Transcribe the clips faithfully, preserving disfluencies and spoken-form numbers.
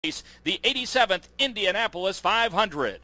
the eighty-seventh Indianapolis five hundred.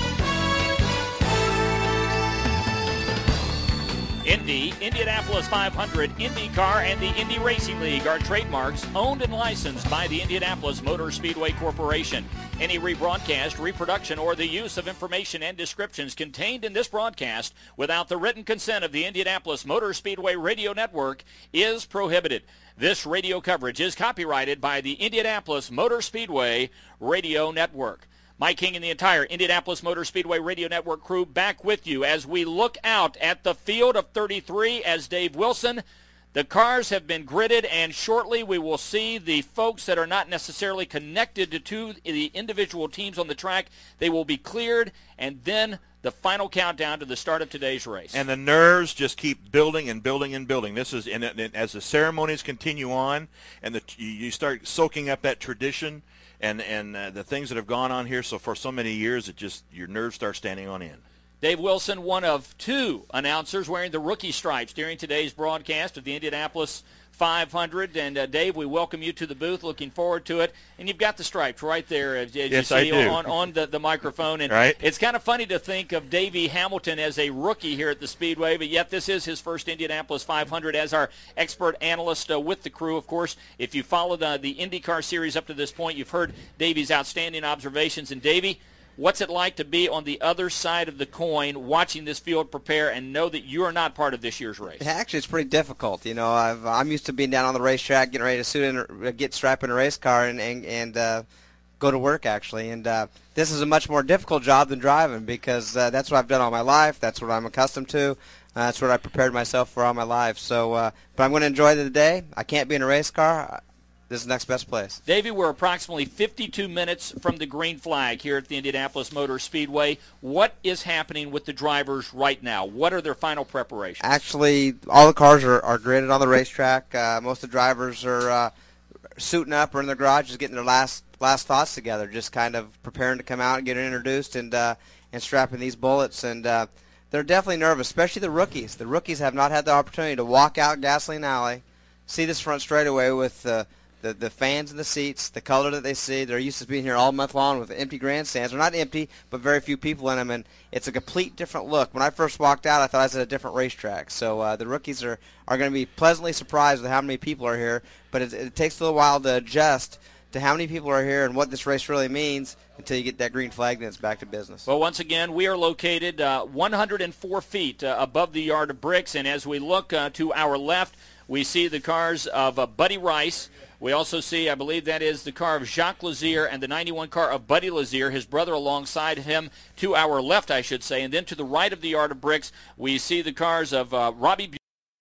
Indy, Indianapolis five hundred, IndyCar, and the Indy Racing League are trademarks owned and licensed by the Indianapolis Motor Speedway Corporation. Any rebroadcast, reproduction, or the use of information and descriptions contained in this broadcast without the written consent of the Indianapolis Motor Speedway Radio Network is prohibited. This radio coverage is copyrighted by the Indianapolis Motor Speedway Radio Network. Mike King and the entire Indianapolis Motor Speedway Radio Network crew back with you as we look out at the field of thirty-three as Dave Wilson. The cars have been gridded, and shortly we will see the folks that are not necessarily connected to, to the individual teams on the track. They will be cleared, and then the final countdown to the start of today's race. And the nerves just keep building and building and building. This is, and, and as the ceremonies continue on, and the, you start soaking up that tradition and and uh, the things that have gone on here so for so many years, it just your nerves start standing on end. Dave Wilson, one of two announcers wearing the rookie stripes during today's broadcast of the Indianapolis five hundred. And, uh, Dave, we welcome you to the booth. Looking forward to it. And you've got the stripes right there, as, as yes, you see I do. on, on the, the microphone. And right. It's kind of funny to think of Davey Hamilton as a rookie here at the Speedway, but yet this is his first Indianapolis five hundred as our expert analyst uh, with the crew. Of course, if you followed uh, the IndyCar series up to this point, you've heard Davey's outstanding observations. And, Davey, what's it like to be on the other side of the coin watching this field prepare and know that you are not part of this year's race? Actually, it's pretty difficult. You know, I've, I'm used to being down on the racetrack, getting ready to suit in, get strapped in a race car and, and, and uh, go to work, actually. And uh, this is a much more difficult job than driving because uh, that's what I've done all my life. That's what I'm accustomed to. Uh, that's what I prepared myself for all my life. So, uh, but I'm going to enjoy the day. I can't be in a race car. This is the next best place. Davey, we're approximately fifty-two minutes from the green flag here at the Indianapolis Motor Speedway. What is happening with the drivers right now? What are their final preparations? Actually, all the cars are, are gridded on the racetrack. Uh, most of the drivers are uh, suiting up or in their garages getting their last last thoughts together, just kind of preparing to come out and get introduced and, uh, and strapping these bullets. And uh, they're definitely nervous, especially the rookies. The rookies have not had the opportunity to walk out Gasoline Alley, see this front straightaway with uh, The, the fans in the seats, the color that they see. They're used to being here all month long with empty grandstands. They're not empty, but very few people in them, and it's a complete different look. When I first walked out, I thought I was at a different racetrack. So uh, the rookies are, are going to be pleasantly surprised with how many people are here, but it, it takes a little while to adjust to how many people are here and what this race really means until you get that green flag, then it's back to business. Well, once again, we are located uh, one hundred four feet uh, above the yard of bricks, and as we look uh, to our left, we see the cars of uh, Buddy Rice. We also see, I believe that is the car of Jacques Lazier and the ninety-one car of Buddy Lazier, his brother alongside him, to our left, I should say. And then to the right of the yard of bricks, we see the cars of uh, Robbie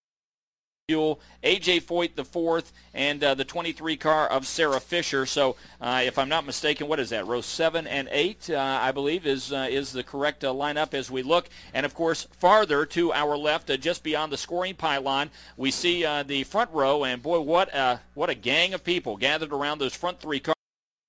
Buell, A J Foyt the fourth, and uh, the twenty-three car of Sarah Fisher. So uh, if I'm not mistaken, what is that? Row seven and eight, uh, I believe, is uh, is the correct uh, lineup as we look. And, of course, farther to our left, uh, just beyond the scoring pylon, we see uh, the front row. And, boy, what a, what a gang of people gathered around those front three cars.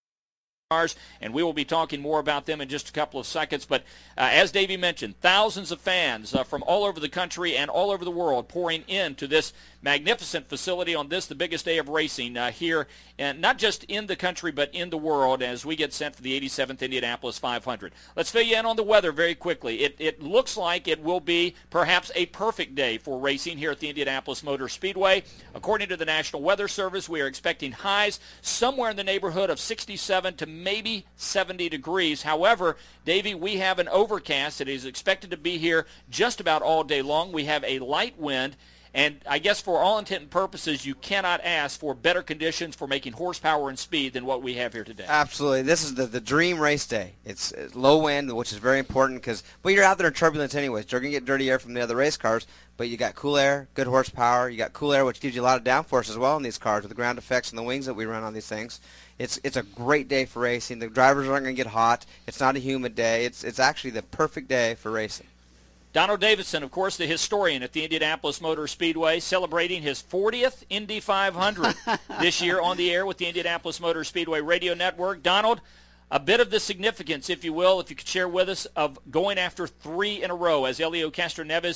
And we will be talking more about them in just a couple of seconds. But uh, as Davey mentioned, thousands of fans uh, from all over the country and all over the world pouring into this magnificent facility on this, the biggest day of racing uh, here, and not just in the country but in the world as we get set for the eighty-seventh Indianapolis five hundred. Let's fill you in on the weather very quickly. It, it looks like it will be perhaps a perfect day for racing here at the Indianapolis Motor Speedway. According to the National Weather Service, we are expecting highs somewhere in the neighborhood of sixty-seven to maybe seventy degrees. However, Davey, we have an overcast that is expected to be here just about all day long. We have a light wind. And I guess for all intent and purposes, you cannot ask for better conditions for making horsepower and speed than what we have here today. Absolutely. This is the, the dream race day. It's, it's low wind, which is very important because, well, you're out there in turbulence anyways. You're going to get dirty air from the other race cars, but you got cool air, good horsepower. You got cool air, which gives you a lot of downforce as well in these cars with the ground effects and the wings that we run on these things. It's it's a great day for racing. The drivers aren't going to get hot. It's not a humid day. It's it's actually the perfect day for racing. Donald Davidson, of course, the historian at the Indianapolis Motor Speedway, celebrating his fortieth Indy five hundred this year on the air with the Indianapolis Motor Speedway Radio Network. Donald, a bit of the significance, if you will, if you could share with us, of going after three in a row as Helio Castroneves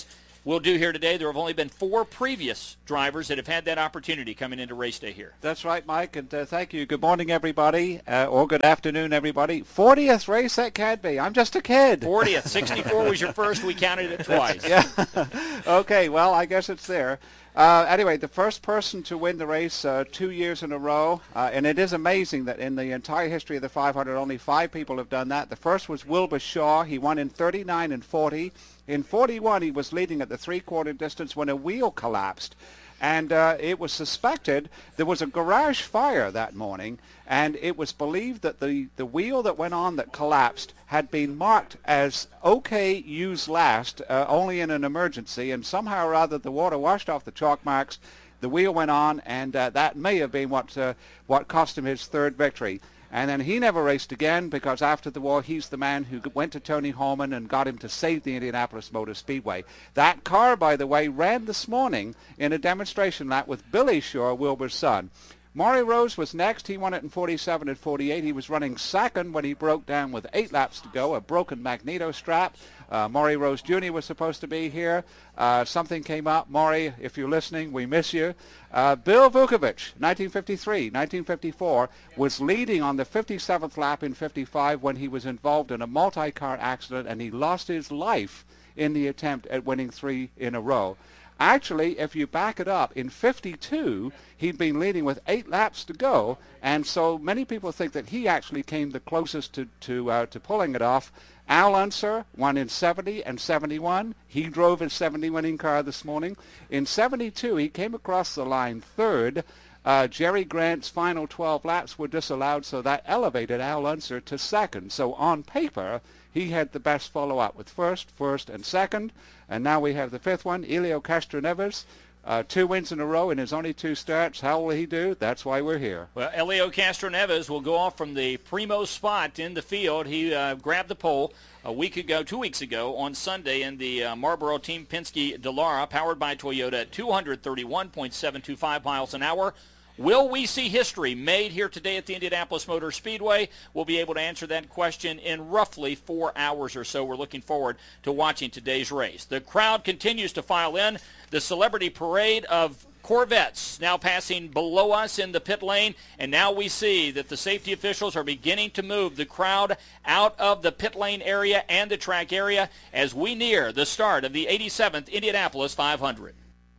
we'll do here today. There have only been four previous drivers that have had that opportunity coming into race day here. That's right, Mike, and uh, thank you. Good morning, everybody, uh, or good afternoon, everybody. fortieth race that can be. I'm just a kid. fortieth. sixty-four was your first. We counted it twice. Yeah. Okay, well, I guess it's there. Uh, anyway, the first person to win the race uh, two years in a row, uh, and it is amazing that in the entire history of the five hundred, only five people have done that. The first was Wilbur Shaw. He won in thirty-nine and forty. In forty-one, he was leading at the three-quarter distance when a wheel collapsed. And uh, it was suspected there was a garage fire that morning, and it was believed that the, the wheel that went on that collapsed had been marked as okay, use last, uh, only in an emergency, and somehow or other the water washed off the chalk marks, the wheel went on, and uh, that may have been what, uh, what cost him his third victory. And then he never raced again because after the war, he's the man who went to Tony Holman and got him to save the Indianapolis Motor Speedway. That car, by the way, ran this morning in a demonstration lap with Billy Shaw, Wilbur's son. Maury Rose was next. He won it in forty-seven and forty-eight. He was running second when he broke down with eight laps to go, a broken magneto strap. Uh, Maury Rose Junior was supposed to be here. Uh, something came up. Maury, if you're listening, we miss you. Uh, Bill Vukovich, nineteen fifty-three, nineteen fifty-four, was leading on the fifty-seventh lap in fifty-five when he was involved in a multi-car accident, and he lost his life in the attempt at winning three in a row. Actually, if you back it up, in fifty-two, he'd been leading with eight laps to go, and so many people think that he actually came the closest to to, uh, to pulling it off. Al Unser won in seventy and seventy-one. He drove his seventy winning car this morning. In seventy-two, he came across the line third. Uh, Jerry Grant's final twelve laps were disallowed, so that elevated Al Unser to second. So on paper, he had the best follow-up with first, first, and second. And now we have the fifth one, Elio Castroneves. Uh, two wins in a row in his only two starts. How will he do? That's why we're here. Well, Elio Castroneves will go off from the primo spot in the field. He uh, grabbed the pole a week ago, two weeks ago, on Sunday in the uh, Marlboro Team Penske Dallara, powered by Toyota at two thirty-one point seven two five miles an hour. Will we see history made here today at the Indianapolis Motor Speedway? We'll be able to answer that question in roughly four hours or so. We're looking forward to watching today's race. The crowd continues to file in. The celebrity parade of Corvettes now passing below us in the pit lane, and now we see that the safety officials are beginning to move the crowd out of the pit lane area and the track area as we near the start of the eighty-seventh Indianapolis five hundred.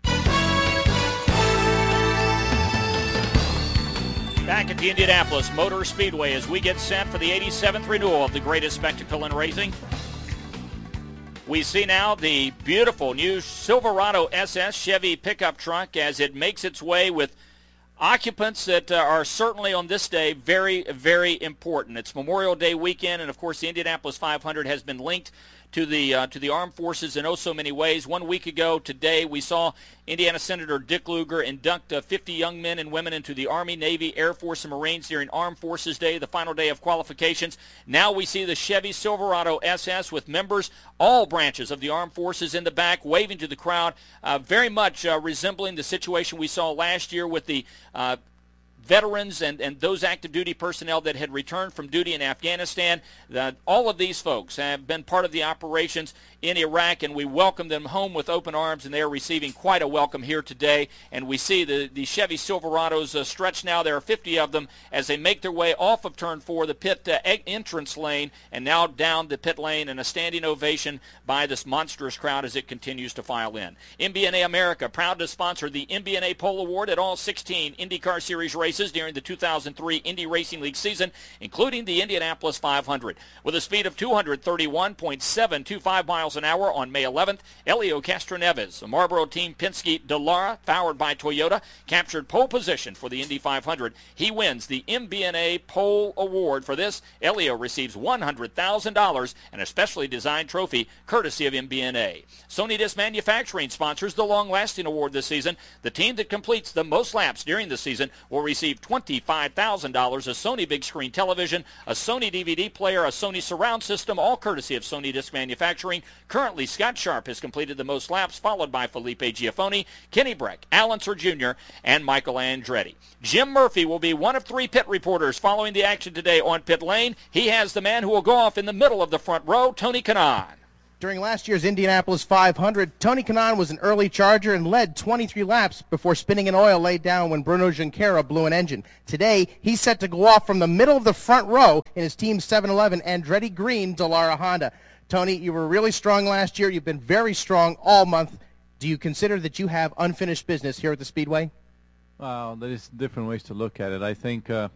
Back at the Indianapolis Motor Speedway as we get set for the eighty-seventh renewal of the greatest spectacle in racing. We see now the beautiful new Silverado S S Chevy pickup truck as it makes its way with occupants that uh, are certainly on this day very, very important. It's Memorial Day weekend, and of course the Indianapolis five hundred has been linked to the uh, to the armed forces in oh so many ways. One week ago today, we saw Indiana Senator Dick Lugar induct uh, fifty young men and women into the Army, Navy, Air Force, and Marines during Armed Forces Day, the final day of qualifications. Now we see the Chevy Silverado S S with members, all branches of the armed forces in the back, waving to the crowd, uh, very much uh, resembling the situation we saw last year with the uh, veterans and, and those active duty personnel that had returned from duty in Afghanistan. The, all of these folks have been part of the operations in Iraq, and we welcome them home with open arms, and they are receiving quite a welcome here today. And we see the, the Chevy Silverados uh, stretch now. There are fifty of them as they make their way off of turn four, the pit uh, entrance lane, and now down the pit lane, and a standing ovation by this monstrous crowd as it continues to file in. M B N A America, proud to sponsor the M B N A Pole Award at all sixteen IndyCar Series races during the two thousand three Indy Racing League season, including the Indianapolis five hundred. With a speed of two thirty-one point seven two five miles an hour on May eleventh, Elio Castroneves, a Marlboro Team Penske Dallara, powered by Toyota, captured pole position for the Indy five hundred. He wins the M B N A Pole Award. For this, Elio receives one hundred thousand dollars and a specially designed trophy courtesy of M B N A. Sony Disc Manufacturing sponsors the long-lasting award this season. The team that completes the most laps during the season will receive twenty-five thousand dollars, a Sony big screen television, a Sony D V D player, a Sony surround system, all courtesy of Sony Disc Manufacturing. Currently, Scott Sharp has completed the most laps, followed by Felipe Giafoni, Kenny Breck, Alan Sir Junior, and Michael Andretti. Jim Murphy will be one of three pit reporters following the action today on pit lane. He has the man who will go off in the middle of the front row, Tony Kanaan. During last year's Indianapolis five hundred, Tony Kanaan was an early charger and led twenty-three laps before spinning an oil laid down when Bruno Junqueira blew an engine. Today, he's set to go off from the middle of the front row in his Team seven eleven Andretti Green Dallara Honda. Tony, you were really strong last year. You've been very strong all month. Do you consider that you have unfinished business here at the Speedway? Well, there is different ways to look at it. I think uh,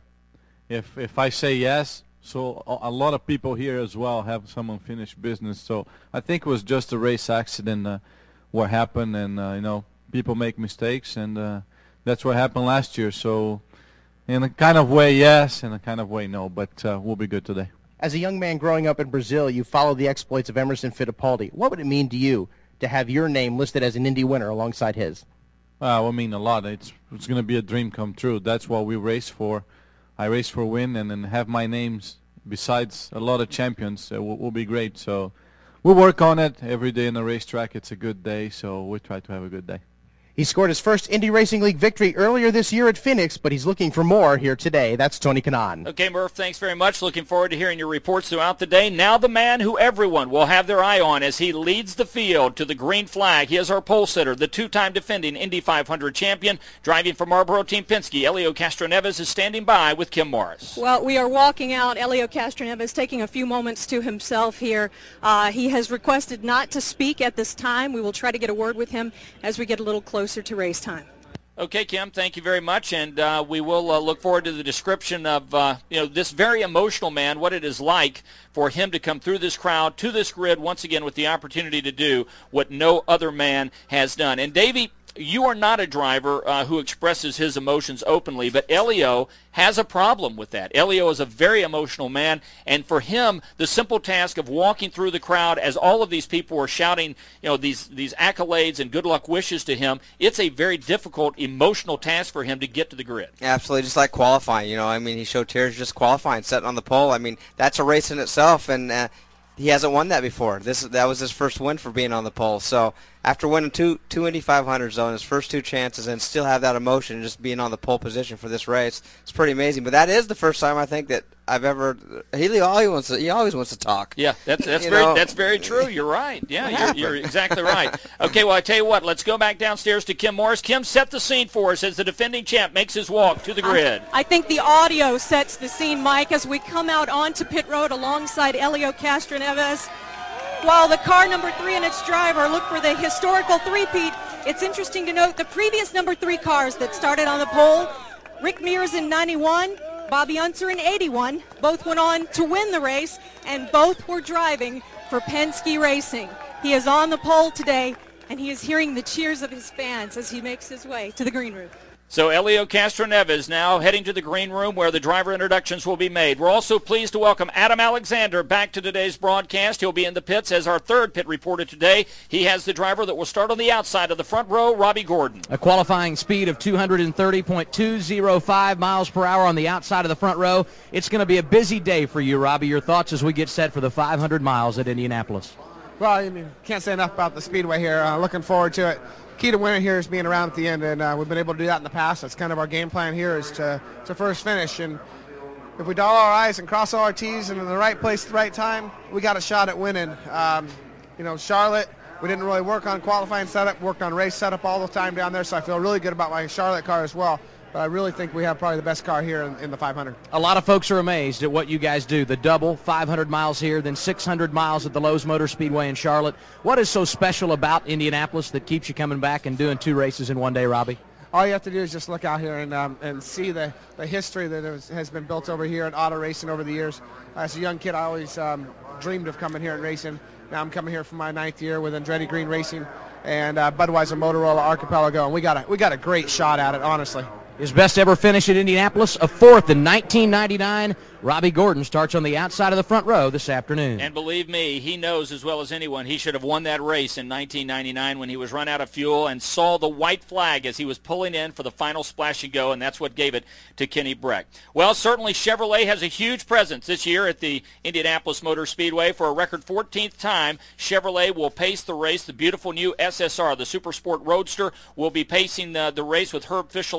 if if I say yes, so a lot of people here as well have some unfinished business. So I think it was just a race accident uh, what happened, and uh, you know, people make mistakes, and uh, that's what happened last year. So in a kind of way, yes, in a kind of way, no, but uh, we'll be good today. As a young man growing up in Brazil, you followed the exploits of Emerson Fittipaldi. What would it mean to you to have your name listed as an Indy winner alongside his? Well, I mean a lot. It's it's going to be a dream come true. That's what we race for. I race for win, and then have my names besides a lot of champions uh, will, will be great. So we'll work on it every day in the racetrack. It's a good day, so we try to have a good day. He scored his first Indy Racing League victory earlier this year at Phoenix, but he's looking for more here today. That's Tony Kanaan. Okay, Murph, thanks very much. Looking forward to hearing your reports throughout the day. Now the man who everyone will have their eye on as he leads the field to the green flag. He is our pole sitter, the two-time defending Indy five hundred champion. Driving for Marlboro Team Penske, Helio Castroneves is standing by with Kim Morris. Well, we are walking out. Helio Castroneves taking a few moments to himself here. Uh, he has requested not to speak at this time. We will try to get a word with him as we get a little closer to race time. Okay, Kim, thank you very much, and uh, we will uh, look forward to the description of uh, you know, this very emotional man, what it is like for him to come through this crowd to this grid once again with the opportunity to do what no other man has done. And Davey, you are not a driver uh, who expresses his emotions openly, but Helio has a problem with that. Helio is a very emotional man, and for him, the simple task of walking through the crowd as all of these people were shouting, you know, these these accolades and good luck wishes to him, it's a very difficult emotional task for him to get to the grid. Absolutely, just like qualifying. You know, I mean, he showed tears just qualifying, sitting on the pole. I mean, that's a race in itself, and uh, he hasn't won that before. This that was his first win for being on the pole. So after winning two two Indy five hundreds on his first two chances and still have that emotion and just being on the pole position for this race, it's pretty amazing. But that is the first time I think that I've ever Helio always wants to, he always wants to talk. Yeah, that's that's very know? that's very true. You're right. Yeah, you're, you're exactly right. Okay, well I tell you what, let's go back downstairs to Kim Morris. Kim, set the scene for us as the defending champ makes his walk to the grid. I, I think the audio sets the scene, Mike, as we come out onto pit road alongside Helio Castroneves. While the car number three and its driver look for the historical three-peat, it's interesting to note the previous number three cars that started on the pole, Rick Mears in ninety-one, Bobby Unser in eighty-one, both went on to win the race, and both were driving for Penske Racing. He is on the pole today, and he is hearing the cheers of his fans as he makes his way to the green room. So Helio Castroneves now heading to the green room where the driver introductions will be made. We're also pleased to welcome Adam Alexander back to today's broadcast. He'll be in the pits as our third pit reporter today. He has the driver that will start on the outside of the front row, Robbie Gordon. A qualifying speed of two hundred thirty point two oh five miles per hour on the outside of the front row. It's going to be a busy day for you, Robbie. Your thoughts as we get set for the five hundred miles at Indianapolis? Well, I mean, can't say enough about the Speedway here. Uh, looking forward to it. Key to winning here is being around at the end, and uh, we've been able to do that in the past. That's kind of our game plan here, is to, to first finish. And if we dot all our I's and cross all our T's and in the right place at the right time, we got a shot at winning. Um, you know, Charlotte, we didn't really work on qualifying setup, worked on race setup all the time down there, so I feel really good about my Charlotte car as well. But I really think we have probably the best car here in, in the five hundred. A lot of folks are amazed at what you guys do. The double, five hundred miles here, then six hundred miles at the Lowe's Motor Speedway in Charlotte. What is so special about Indianapolis that keeps you coming back and doing two races in one day, Robbie? All you have to do is just look out here and um, and see the, the history that has, has been built over here in auto racing over the years. As a young kid, I always um, dreamed of coming here and racing. Now I'm coming here for my ninth year with Andretti Green Racing and uh, Budweiser Motorola Archipelago, and we got a, we got a great shot at it, honestly. His best ever finish at Indianapolis, a fourth in nineteen ninety-nine. Robbie Gordon starts on the outside of the front row this afternoon. And believe me, he knows as well as anyone he should have won that race in nineteen ninety-nine when he was run out of fuel and saw the white flag as he was pulling in for the final splash and go, and that's what gave it to Kenny Breck. Well, certainly Chevrolet has a huge presence this year at the Indianapolis Motor Speedway. For a record fourteenth time, Chevrolet will pace the race. The beautiful new S S R, the Super Sport Roadster, will be pacing the, the race with Herb Fischel at the wheel.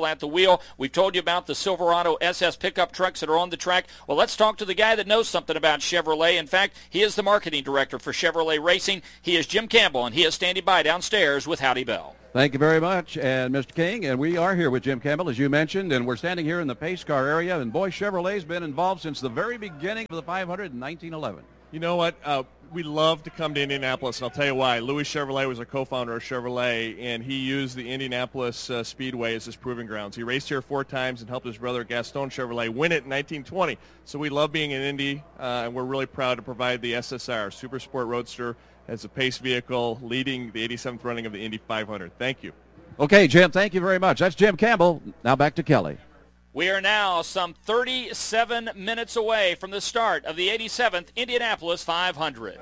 deal. We've told you about the Silverado S S pickup trucks that are on the track. Well, let's talk to the guy that knows something about Chevrolet. In fact, he is the marketing director for Chevrolet Racing. He is Jim Campbell, and he is standing by downstairs with Howdy Bell. Thank you very much, and Mister King, and we are here with Jim Campbell, as you mentioned, and we're standing here in the pace car area, and boy, Chevrolet's been involved since the very beginning of the five hundred in nineteen eleven. You know what? Uh, we love to come to Indianapolis, and I'll tell you why. Louis Chevrolet was a co-founder of Chevrolet, and he used the Indianapolis uh, Speedway as his proving grounds. He raced here four times and helped his brother Gaston Chevrolet win it in nineteen twenty. So we love being in Indy, uh, and we're really proud to provide the S S R, Super Sport Roadster, as a pace vehicle leading the eighty-seventh running of the Indy five hundred. Thank you. Okay, Jim, thank you very much. That's Jim Campbell. Now back to Kelly. We are now some thirty-seven minutes away from the start of the eighty-seventh Indianapolis five hundred.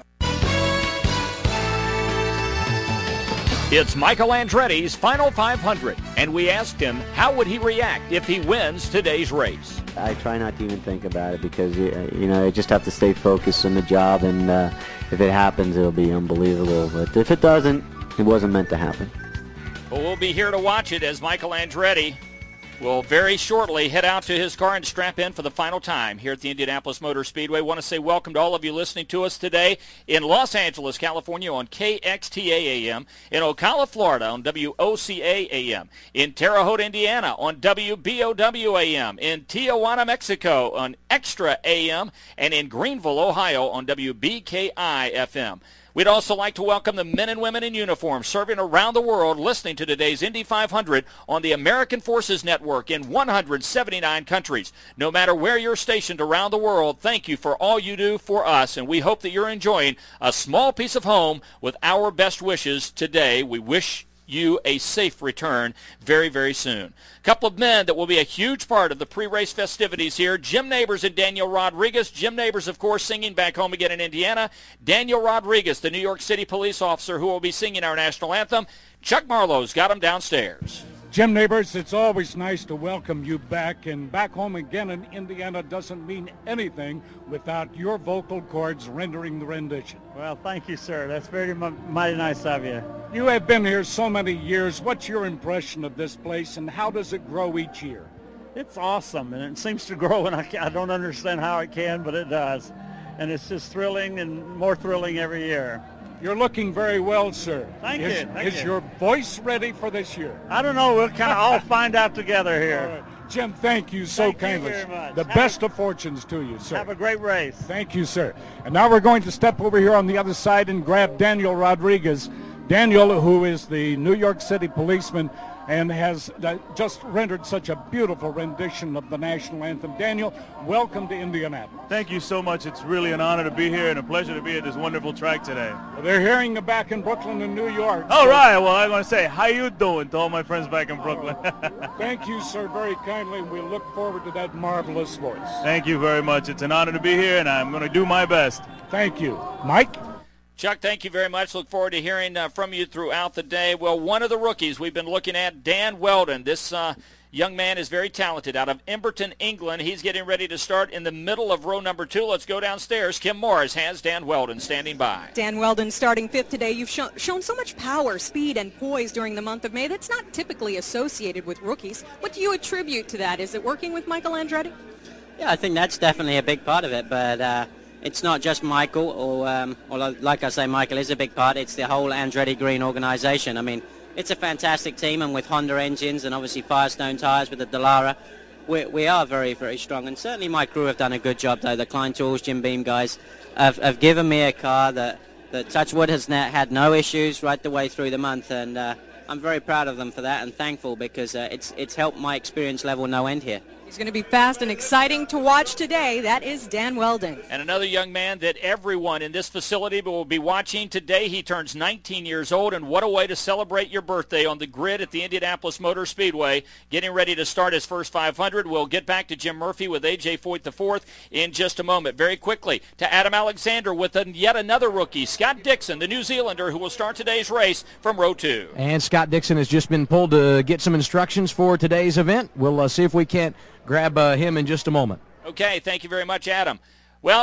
It's Michael Andretti's Final five hundred, and we asked him how would he react if he wins today's race. I try not to even think about it because, you know, I just have to stay focused on the job, and uh, if it happens, it'll be unbelievable. But if it doesn't, it wasn't meant to happen. Well, we'll be here to watch it as Michael Andretti will very shortly head out to his car and strap in for the final time here at the Indianapolis Motor Speedway. I want to say welcome to all of you listening to us today in Los Angeles, California on K X T A A M, in Ocala, Florida on W O C A A M, in Terre Haute, Indiana on W B O W A M, in Tijuana, Mexico on Extra A M, and in Greenville, Ohio on W B K I F M. We'd also like to welcome the men and women in uniform serving around the world listening to today's Indy five hundred on the American Forces Network in one hundred seventy-nine countries. No matter where you're stationed around the world, thank you for all you do for us, and we hope that you're enjoying a small piece of home with our best wishes today. We wish you a safe return very, very soon. A couple of men that will be a huge part of the pre-race festivities here. Jim Nabors and Daniel Rodriguez. Jim Nabors, of course, singing Back Home Again in Indiana. Daniel Rodriguez, the New York City police officer who will be singing our national anthem. Chuck Marlowe's got him downstairs. Jim Nabors, it's always nice to welcome you back, and Back Home Again in Indiana doesn't mean anything without your vocal cords rendering the rendition. Well, thank you, sir. That's very mighty nice of you. You have been here so many years. What's your impression of this place, and how does it grow each year? It's awesome, and it seems to grow, and I, I don't understand how it can, but it does. And it's just thrilling and more thrilling every year. You're looking very well, sir. Thank is, you. Thank is you. your voice ready for this year? I don't know. We'll kind of all find out together here. All right. Jim, thank you so thank kindly. You very much. The have best a, of fortunes to you, sir. Have a great race. Thank you, sir. And now we're going to step over here on the other side and grab Daniel Rodriguez. Daniel, who is the New York City policeman and has uh, just rendered such a beautiful rendition of the national anthem. Daniel, welcome to Indianapolis. Thank you so much. It's really an honor to be here and a pleasure to be at this wonderful track today. Well, they're hearing you back in Brooklyn and New York. All so right. Well, I'm going to say, how you doing to all my friends back in Brooklyn? Thank you, sir, very kindly. We look forward to that marvelous voice. Thank you very much. It's an honor to be here, and I'm going to do my best. Thank you. Mike? Chuck, thank you very much. Look forward to hearing uh, from you throughout the day. Well, one of the rookies we've been looking at, Dan Weldon. This uh, young man is very talented out of Emberton, England. He's getting ready to start in the middle of row number two. Let's go downstairs. Kim Morris has Dan Weldon standing by. Dan Weldon starting fifth today. You've show, shown so much power, speed, and poise during the month of May. That's not typically associated with rookies. What do you attribute to that? Is it working with Michael Andretti? Yeah, I think that's definitely a big part of it, but uh, it's not just Michael, or, um, or like I say, Michael is a big part. It's the whole Andretti Green organization. I mean, it's a fantastic team, and with Honda engines and obviously Firestone tires with the Dallara, we, we are very, very strong. And certainly my crew have done a good job, though. The Klein Tools, Jim Beam guys have, have given me a car that, that Touchwood has na- had no issues right the way through the month, and uh, I'm very proud of them for that and thankful because uh, it's, it's helped my experience level no end here. He's going to be fast and exciting to watch today. That is Dan Weldon. And another young man that everyone in this facility will be watching today. He turns nineteen years old, and what a way to celebrate your birthday on the grid at the Indianapolis Motor Speedway. Getting ready to start his first five hundred. We'll get back to Jim Murphy with A J Foyt the fourth in just a moment. Very quickly to Adam Alexander with a, yet another rookie, Scott Dixon, the New Zealander, who will start today's race from row two. And Scott Dixon has just been pulled to get some instructions for today's event. We'll uh, see if we can't grab uh, him in just a moment. Okay, thank you very much, Adam. Well,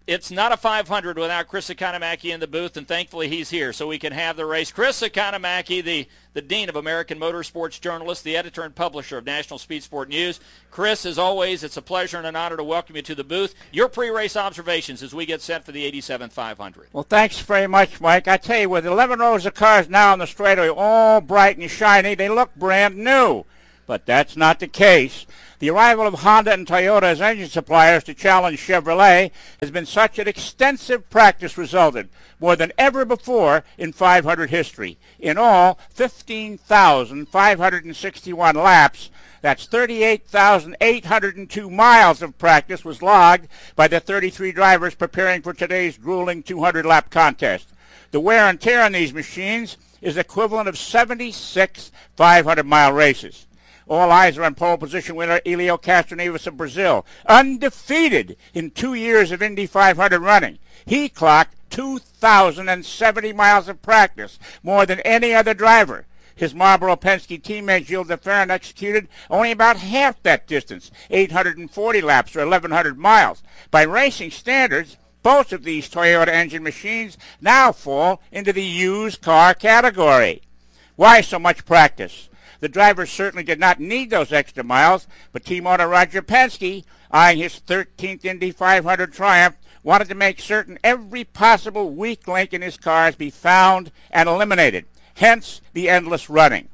it's not a five hundred without Chris Economaki in the booth, and thankfully he's here so we can have the race. Chris Economaki, the, the Dean of American Motorsports Journalists, the editor and publisher of National Speed Sport News. Chris, as always, it's a pleasure and an honor to welcome you to the booth. Your pre-race observations as we get set for the eighty-seventh five hundred. Well, thanks very much, Mike. I tell you, with eleven rows of cars now on the straightaway, all bright and shiny, they look brand new. But that's not the case. The arrival of Honda and Toyota as engine suppliers to challenge Chevrolet has been such an extensive practice resulted, more than ever before in five hundred history. In all, fifteen thousand five hundred sixty-one laps, that's thirty-eight thousand eight hundred two miles of practice was logged by the thirty-three drivers preparing for today's grueling two hundred lap contest. The wear and tear on these machines is equivalent of seventy-six five hundred mile races. All eyes are on pole position winner Helio Castroneves of Brazil, undefeated in two years of Indy five hundred running. He clocked two thousand seventy miles of practice, more than any other driver. His Marlboro Penske teammate Gilles de Ferran executed only about half that distance, eight hundred forty laps or eleven hundred miles. By racing standards, both of these Toyota engine machines now fall into the used car category. Why so much practice? The drivers certainly did not need those extra miles, but team owner Roger Penske, eyeing his thirteenth Indy five hundred triumph, wanted to make certain every possible weak link in his cars be found and eliminated, hence the endless running.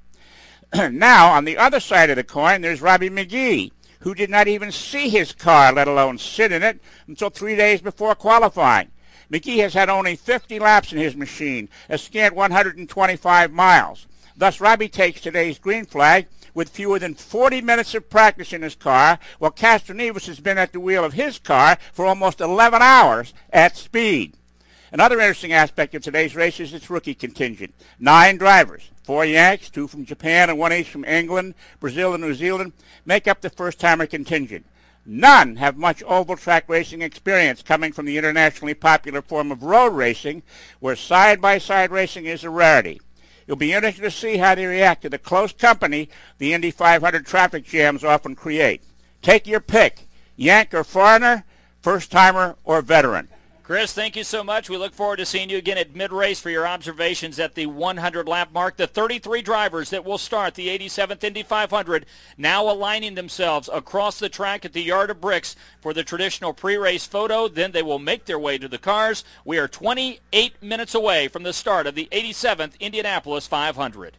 Now, on the other side of the coin, there's Robbie McGee, who did not even see his car, let alone sit in it, until three days before qualifying. McGee has had only fifty laps in his machine, a scant one hundred twenty-five miles. Thus, Robbie takes today's green flag with fewer than forty minutes of practice in his car, while Castroneves has been at the wheel of his car for almost eleven hours at speed. Another interesting aspect of today's race is its rookie contingent. Nine drivers, four Yanks, two from Japan and one each from England, Brazil, and New Zealand, make up the first-timer contingent. None have much oval track racing experience, coming from the internationally popular form of road racing, where side-by-side racing is a rarity. It'll be interesting to see how they react to the close company the Indy five hundred traffic jams often create. Take your pick, Yank or foreigner, first-timer or veteran. Chris, thank you so much. We look forward to seeing you again at mid-race for your observations at the one hundred lap mark. The thirty-three drivers that will start the eighty-seventh Indy five hundred now aligning themselves across the track at the Yard of Bricks for the traditional pre-race photo. Then they will make their way to the cars. We are twenty-eight minutes away from the start of the eighty-seventh Indianapolis five hundred.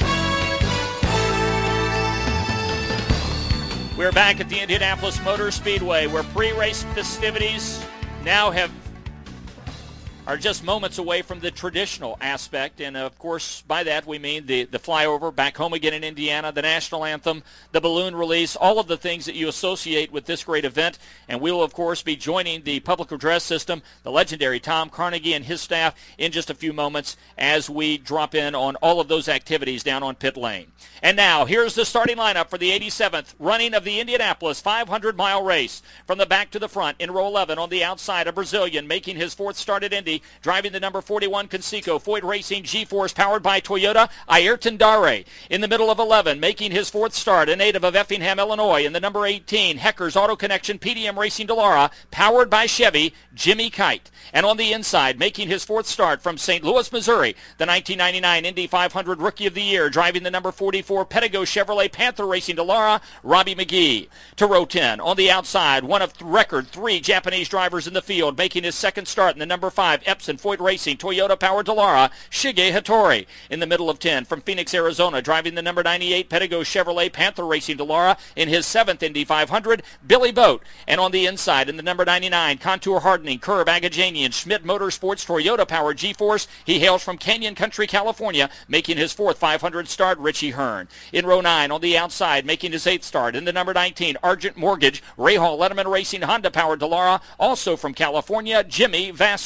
We're back at the Indianapolis Motor Speedway, where pre-race festivities now have are just moments away from the traditional aspect. And, of course, by that we mean the, the flyover back home again in Indiana, the national anthem, the balloon release, all of the things that you associate with this great event. And we will, of course, be joining the public address system, the legendary Tom Carnegie and his staff, in just a few moments as we drop in on all of those activities down on pit lane. And now, here's the starting lineup for the eighty-seventh running of the Indianapolis five hundred mile race. From the back to the front, in row eleven on the outside, a Brazilian making his fourth start at Indy, driving the number forty-one Conseco Foyt Racing G-Force powered by Toyota, Ayrton Dare. In the middle of eleven, making his fourth start, a native of Effingham, Illinois, in the number eighteen, Heckers Auto Connection P D M Racing Dallara, powered by Chevy, Jimmy Kite. And on the inside, making his fourth start from Saint Louis, Missouri, the nineteen ninety-nine Indy five hundred Rookie of the Year, driving the number forty-four Pedego Chevrolet Panther Racing Dallara, Robbie McGee. To row ten, on the outside, one of record three Japanese drivers in the field, making his second start in the number five Epson Foyt Racing Toyota powered Dallara, Shige Hattori. In the middle of ten, from Phoenix, Arizona, driving the number ninety-eight Pedego Chevrolet Panther Racing Dallara, in his seventh Indy five hundred, Billy Boat. And on the inside, in the number ninety-nine Contour Hardening Curb Agajanian Schmidt Motorsports Toyota powered G-Force, he hails from Canyon Country, California, making his fourth five hundred start, Richie Hearn. In row nine, on the outside, making his eighth start, in the number nineteen Argent Mortgage Rahal Letterman Racing Honda powered Dallara, also from California, Jimmy Vasser.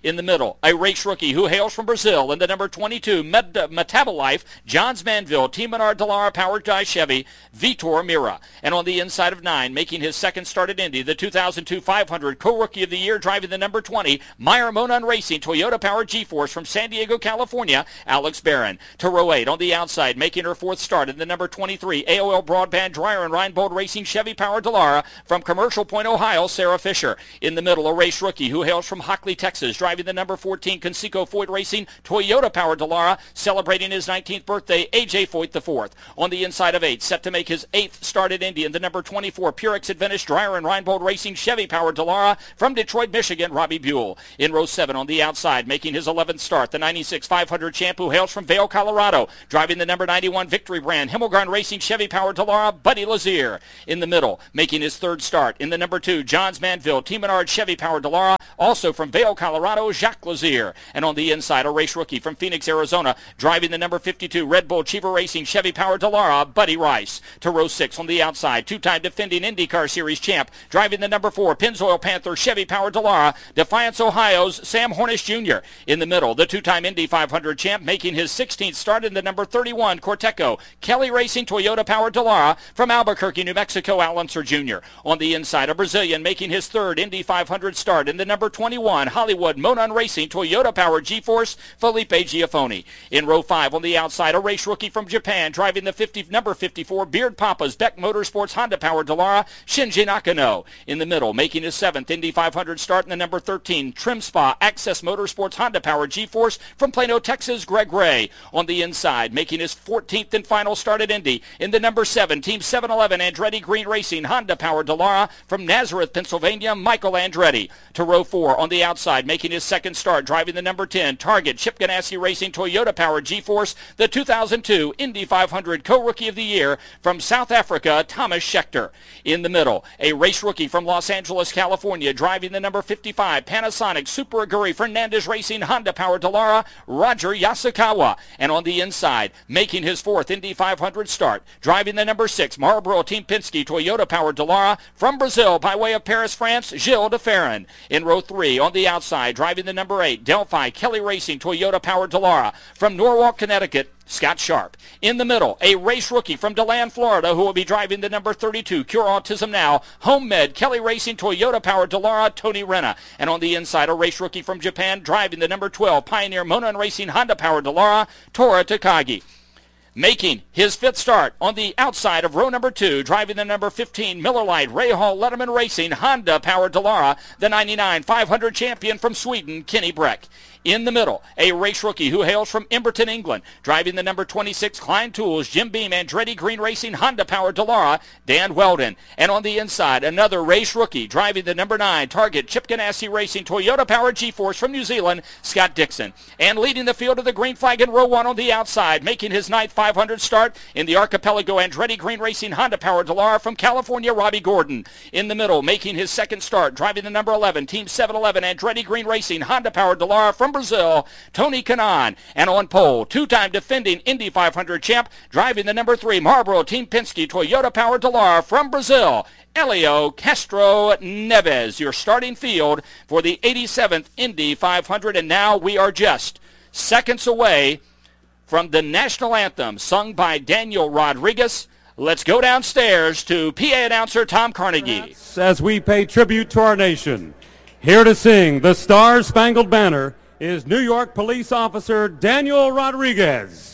In the middle, a race rookie who hails from Brazil in the number twenty-two Met- Metabolife, Johns Manville, Team Menard Dallara, powered by Chevy, Vitor Mira. And on the inside of nine, making his second start at Indy, the two thousand two five hundred Co-Rookie of the Year, driving the number twenty, Meyer Monon Racing, Toyota-powered G-Force from San Diego, California, Alex Barron. To row eight, on the outside, making her fourth start in the number twenty-three, A O L Broadband Dryer and Reinbold Racing, Chevy-powered Dallara from Commercial Point, Ohio, Sarah Fisher. In the middle, a race rookie who hails from Hockley, Texas, driving the number fourteen, Conseco Foyt Racing, Toyota-powered Dallara, celebrating his nineteenth birthday, A J Foyt the fourth. On the inside of eight, set to make his eighth start at Indy in the number twenty-four, Purex Advantage Dryer and Reinbold Racing, Chevy-powered Dallara from Detroit, Michigan, Robbie Buell. In row seven, on the outside, making his eleventh start, the ninety-six five hundred champ who hails from Vail, Colorado, driving the number ninety-one Victory Brand, Himmelgarn Racing, Chevy-powered Dallara, Buddy Lazier. In the middle, making his third start, in the number two, Johns Manville, Team Menard, Chevy-powered Dallara, also from Vail, Colorado, Jacques Lazier. And on the inside, a race rookie from Phoenix, Arizona, driving the number fifty-two Red Bull Cheever Racing, Chevy-powered Dallara, Buddy Rice. To row six, on the outside, two-time defending IndyCar Series champ, driving the number four Pennzoil Panther, Chevy-powered Dallara, Defiance, Ohio's Sam Hornish Junior In the middle, the two-time Indy five hundred champ, making his sixteenth start in the number thirty-one Corteco, Kelly Racing, Toyota-powered Dallara from Albuquerque, New Mexico, Al Unser Junior On the inside, a Brazilian making his third Indy five hundred start in the number twenty-one Hollywood Monon Racing, Toyota-powered G-Force, Felipe Giafoni. In row five, on the outside, a race rookie from Japan, driving the fifty, number fifty-four Beard Papas, Beck Motorsports, Honda-powered Dallara, Shinji Nakano. In the middle, making his seventh Indy five hundred start in the number thirteen Trim Spa, Access Motorsports, Honda-powered G-Force from Plano, Texas, Greg Ray. On the inside, making his fourteenth and final start at Indy in the number seven Team seven eleven Andretti Green Racing, Honda-powered Dallara from Nazareth, Pennsylvania, Michael Andretti. To row four, on the outside, making his second start, driving the number ten Target Chip Ganassi Racing, Toyota-powered G-Force, the two thousand two Indy five hundred Co-Rookie of the Year from South Africa, Thomas Schechter. In the middle, a race rookie from Los Angeles, California, driving the number fifty-five Panasonic Super Aguri Fernandez Racing, Honda-powered Dallara, Roger Yasukawa. And on the inside, making his fourth Indy five hundred start, driving the number six Marlboro Team Penske Toyota-powered Dallara from Brazil by way of Paris, France, Gilles de Ferran. In row three, on the outside, driving the number eight Delphi Kelly Racing Toyota-powered Dallara from Norwalk, Connecticut, Scott Sharp. In the middle, a race rookie from DeLand, Florida, who will be driving the number thirty-two Cure Autism Now, Home Med, Kelly Racing, Toyota-powered Dallara, Tony Renna. And on the inside, a race rookie from Japan, driving the number twelve Pioneer Monon Racing, Honda-powered Dallara, Tora Takagi. Making his fifth start on the outside of row number two, driving the number fifteen Miller Lite Ray Hall Letterman Racing, Honda-powered Dallara, the ninety-nine five hundred champion from Sweden, Kenny Breck. In the middle, a race rookie who hails from Emberton, England, driving the number twenty-six Klein Tools, Jim Beam, Andretti Green Racing, Honda-powered Dallara, Dan Weldon. And on the inside, another race rookie, driving the number nine Target Chip Ganassi Racing, Toyota-powered G-Force from New Zealand, Scott Dixon. And leading the field of the green flag in row one on the outside, making his ninth five hundred start in the Archipelago Andretti Green Racing, Honda-powered Dallara from California, Robbie Gordon. In the middle, making his second start, driving the number eleven Team seven eleven Andretti Green Racing, Honda-powered Dallara from Brazil, Tony Kanaan. And on pole, two-time defending Indy five hundred champ, driving the number three Marlboro Team Penske Toyota-powered Dallara from Brazil, Elio Castro Neves, your starting field for the eighty-seventh Indy five hundred. And now we are just seconds away from the national anthem sung by Daniel Rodriguez. Let's go downstairs to P A announcer Tom Carnegie. As we pay tribute to our nation, here to sing the Star-Spangled Banner is New York Police Officer Daniel Rodriguez.